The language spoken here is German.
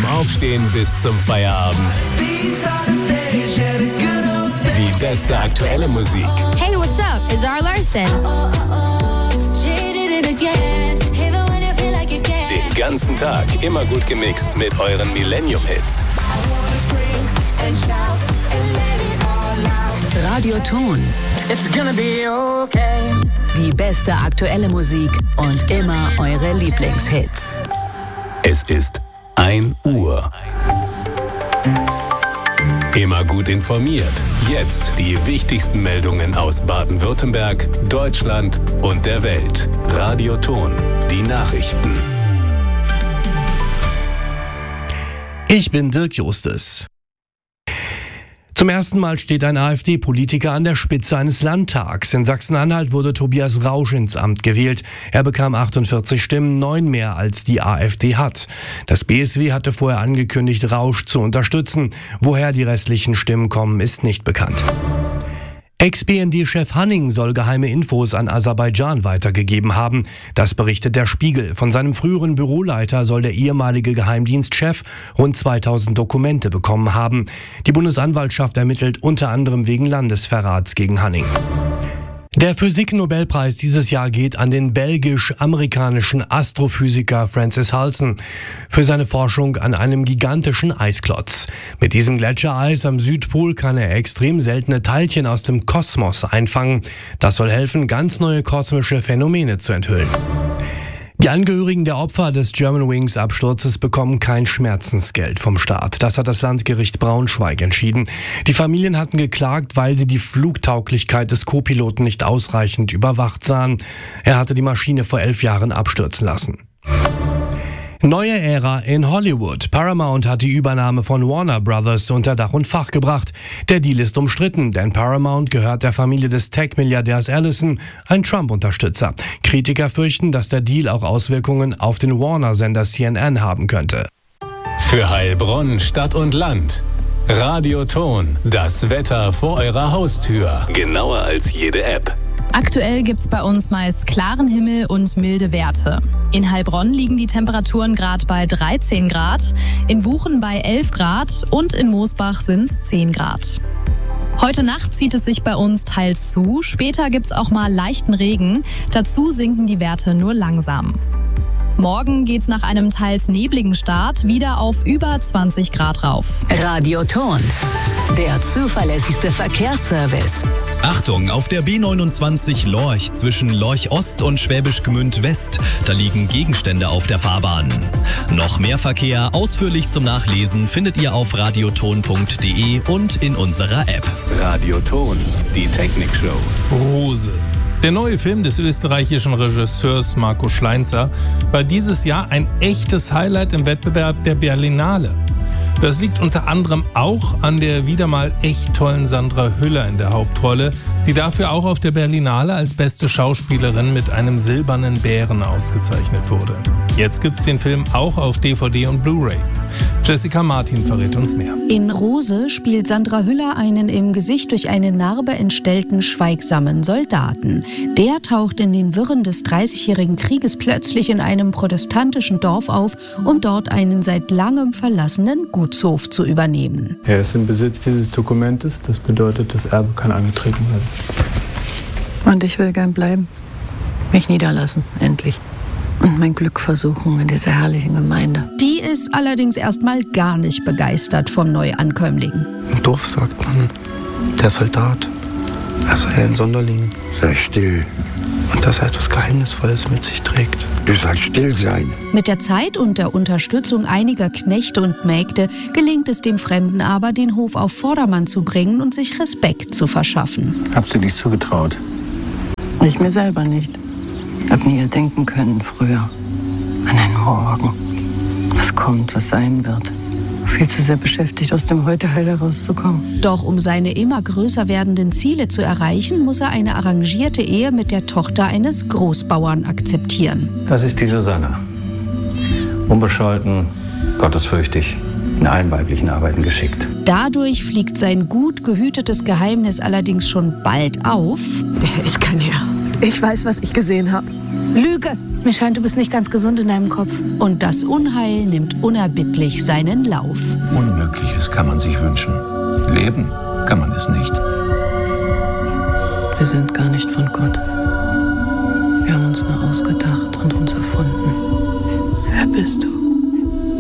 Vom Aufstehen bis zum Feierabend. Die beste aktuelle Musik. Hey, what's up? It's Zara Larsson. Den ganzen Tag immer gut gemixt mit euren Millennium-Hits. Radioton. It's gonna be okay. Die beste aktuelle Musik und immer eure Lieblingshits. Es ist 1 Uhr. Immer gut informiert. Jetzt die wichtigsten Meldungen aus Baden-Württemberg, Deutschland und der Welt. Radioton. Die Nachrichten. Ich bin Dirk Justus. Zum ersten Mal steht ein AfD-Politiker an der Spitze eines Landtags. In Sachsen-Anhalt wurde Tobias Rausch ins Amt gewählt. Er bekam 48 Stimmen, 9 mehr als die AfD hat. Das BSW hatte vorher angekündigt, Rausch zu unterstützen. Woher die restlichen Stimmen kommen, ist nicht bekannt. Ex-BND-Chef Hanning soll geheime Infos an Aserbaidschan weitergegeben haben. Das berichtet der Spiegel. Von seinem früheren Büroleiter soll der ehemalige Geheimdienstchef rund 2000 Dokumente bekommen haben. Die Bundesanwaltschaft ermittelt unter anderem wegen Landesverrats gegen Hanning. Der Physik-Nobelpreis dieses Jahr geht an den belgisch-amerikanischen Astrophysiker Francis Halsen für seine Forschung an einem gigantischen Eisklotz. Mit diesem Gletschereis am Südpol kann er extrem seltene Teilchen aus dem Kosmos einfangen. Das soll helfen, ganz neue kosmische Phänomene zu enthüllen. Die Angehörigen der Opfer des Germanwings-Absturzes bekommen kein Schmerzensgeld vom Staat. Das hat das Landgericht Braunschweig entschieden. Die Familien hatten geklagt, weil sie die Flugtauglichkeit des Co-Piloten nicht ausreichend überwacht sahen. Er hatte die Maschine vor 11 Jahren abstürzen lassen. Neue Ära in Hollywood. Paramount hat die Übernahme von Warner Brothers unter Dach und Fach gebracht. Der Deal ist umstritten, denn Paramount gehört der Familie des Tech-Milliardärs Ellison, ein Trump-Unterstützer. Kritiker fürchten, dass der Deal auch Auswirkungen auf den Warner-Sender CNN haben könnte. Für Heilbronn, Stadt und Land. Radioton. Das Wetter vor eurer Haustür. Genauer als jede App. Aktuell gibt's bei uns meist klaren Himmel und milde Werte. In Heilbronn liegen die Temperaturen gerade bei 13 Grad, in Buchen bei 11 Grad und in Moosbach sind's 10 Grad. Heute Nacht zieht es sich bei uns teils zu, später gibt's auch mal leichten Regen, dazu sinken die Werte nur langsam. Morgen geht's nach einem teils nebligen Start wieder auf über 20 Grad rauf. Radioton. Der zuverlässigste Verkehrsservice. Achtung, auf der B29 Lorch zwischen Lorch Ost und Schwäbisch Gmünd West. Da liegen Gegenstände auf der Fahrbahn. Noch mehr Verkehr ausführlich zum Nachlesen findet ihr auf radioton.de und in unserer App. Radioton, die Technikshow. Rose. Der neue Film des österreichischen Regisseurs Marco Schleinzer war dieses Jahr ein echtes Highlight im Wettbewerb der Berlinale. Das liegt unter anderem auch an der wieder mal echt tollen Sandra Hüller in der Hauptrolle, die dafür auch auf der Berlinale als beste Schauspielerin mit einem silbernen Bären ausgezeichnet wurde. Jetzt gibt's den Film auch auf DVD und Blu-ray. Jessica Martin verrät uns mehr. In Rose spielt Sandra Hüller einen im Gesicht durch eine Narbe entstellten, schweigsamen Soldaten. Der taucht in den Wirren des 30-jährigen Krieges plötzlich in einem protestantischen Dorf auf, um dort einen seit langem verlassenen Gutshof zu übernehmen. Er ist im Besitz dieses Dokumentes, das bedeutet, das Erbe kann angetreten werden. Und ich will gern bleiben. Mich niederlassen, endlich. Und mein Glück versuchen in dieser herrlichen Gemeinde. Die ist allerdings erstmal gar nicht begeistert vom Neuankömmling. Im Dorf sagt man, der Soldat, er sei ein Sonderling. Sei still. Und dass er etwas Geheimnisvolles mit sich trägt. Du sollst still sein. Mit der Zeit und der Unterstützung einiger Knechte und Mägde gelingt es dem Fremden aber, den Hof auf Vordermann zu bringen und sich Respekt zu verschaffen. Hab sie nicht zugetraut. Ich mir selber nicht. Hab nie denken können früher. An einen Morgen. Was kommt, was sein wird. Viel zu sehr beschäftigt, aus dem Heute heil herauszukommen. Doch um seine immer größer werdenden Ziele zu erreichen, muss er eine arrangierte Ehe mit der Tochter eines Großbauern akzeptieren. Das ist die Susanne. Unbescholten, gottesfürchtig, in allen weiblichen Arbeiten geschickt. Dadurch fliegt sein gut gehütetes Geheimnis allerdings schon bald auf. Der ist kein Herr. Ich weiß, was ich gesehen habe. Lüge! Mir scheint, du bist nicht ganz gesund in deinem Kopf. Und das Unheil nimmt unerbittlich seinen Lauf. Unmögliches kann man sich wünschen. Leben kann man es nicht. Wir sind gar nicht von Gott. Wir haben uns nur ausgedacht und uns erfunden. Wer bist du?